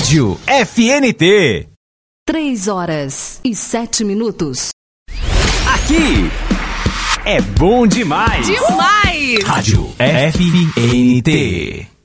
Rádio FNT. 3h07. Aqui é bom demais. Demais! Rádio FNT.